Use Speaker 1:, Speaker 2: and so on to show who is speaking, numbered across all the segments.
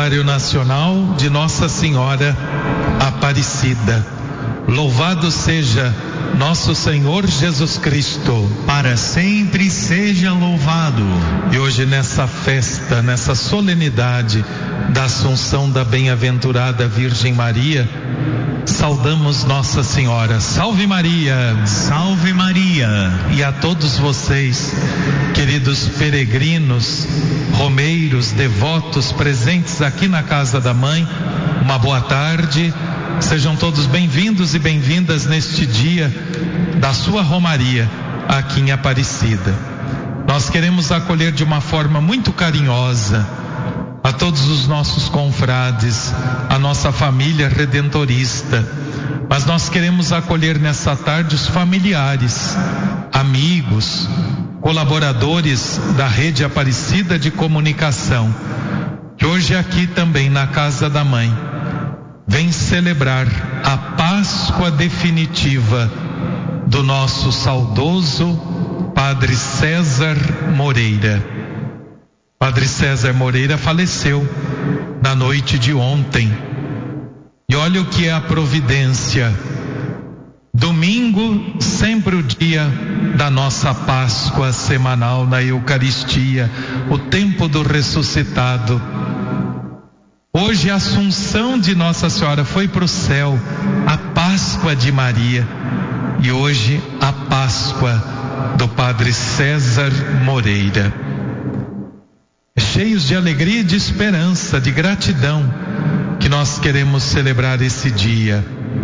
Speaker 1: aniversário nacional de Nossa Senhora Aparecida. Louvado seja nosso Senhor Jesus Cristo.
Speaker 2: Para sempre seja louvado.
Speaker 1: E hoje, nessa festa, nessa solenidade da Assunção da Bem-aventurada Virgem Maria, saudamos Nossa Senhora. Salve Maria!
Speaker 2: Salve Maria!
Speaker 1: E a todos vocês, queridos peregrinos, romeiros, devotos presentes aqui na Casa da Mãe, uma boa tarde. Sejam todos bem-vindos e bem-vindas neste dia da sua romaria aqui em Aparecida. Nós queremos acolher de uma forma muito carinhosa a todos os nossos confrades, a nossa família redentorista, mas nós queremos acolher nessa tarde os familiares, amigos, colaboradores da Rede Aparecida de Comunicação, que hoje aqui também na Casa da Mãe vem celebrar a Páscoa definitiva do nosso saudoso Padre César Moreira. Padre César Moreira faleceu na noite de ontem. E olha o que é a providência. Domingo, sempre o dia da nossa Páscoa semanal na Eucaristia, o tempo do ressuscitado. Hoje a Assunção de Nossa Senhora foi para o céu, a Páscoa de Maria. E hoje a Páscoa do Padre César Moreira. Cheios de alegria e de esperança, de gratidão, que nós queremos celebrar esse dia.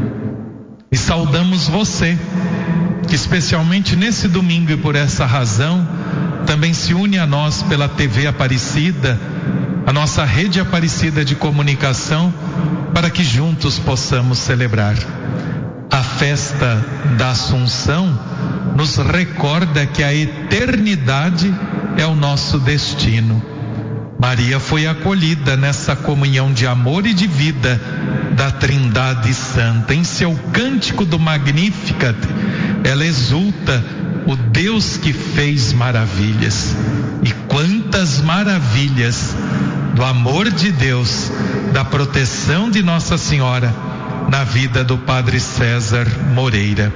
Speaker 1: E saudamos você, que especialmente nesse domingo e por essa razão, também se une a nós pela TV Aparecida, a nossa Rede Aparecida de Comunicação, para que juntos possamos celebrar. A festa da Assunção nos recorda que a eternidade é o nosso destino. Maria foi acolhida nessa comunhão de amor e de vida da Trindade Santa. Em seu cântico do Magnificat, ela exulta o Deus que fez maravilhas. E quantas maravilhas do amor de Deus, da proteção de Nossa Senhora na vida do Padre César Moreira.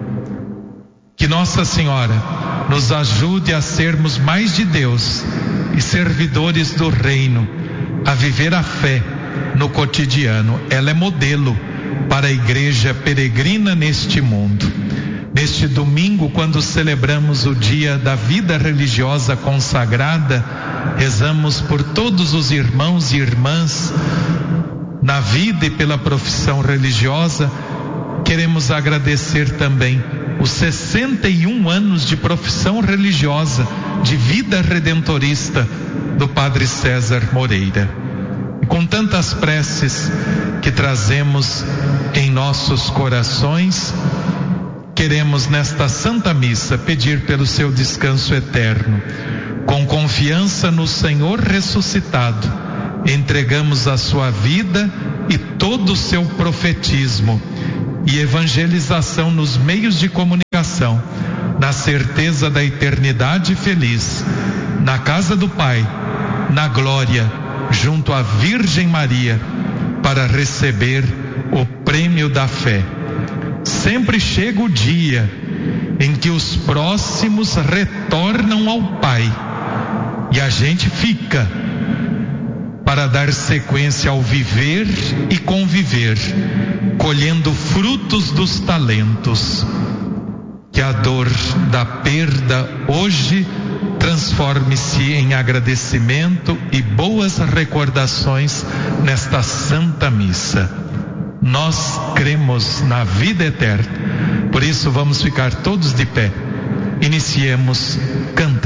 Speaker 1: Que Nossa Senhora nos ajude a sermos mais de Deus e servidores do reino, a viver a fé no cotidiano. Ela é modelo para a igreja peregrina neste mundo. Neste domingo, quando celebramos o dia da vida religiosa consagrada, rezamos por todos os irmãos e irmãs na vida e pela profissão religiosa. Queremos agradecer também os 61 anos de profissão religiosa, de vida redentorista do Padre César Moreira. E com tantas preces que trazemos em nossos corações, queremos nesta Santa Missa pedir pelo seu descanso eterno. Com confiança no Senhor ressuscitado, entregamos a sua vida e todo o seu profetismo e evangelização nos meios de comunicação, na certeza da eternidade feliz, na casa do Pai, na glória, junto à Virgem Maria, para receber o prêmio da fé. Sempre chega o dia em que os próximos retornam ao Pai e a gente fica para dar sequência ao viver e conviver, colhendo frutos dos talentos. Que a dor da perda hoje transforme-se em agradecimento e boas recordações nesta Santa Missa. Nós cremos na vida eterna, por isso vamos ficar todos de pé. Iniciemos cantando.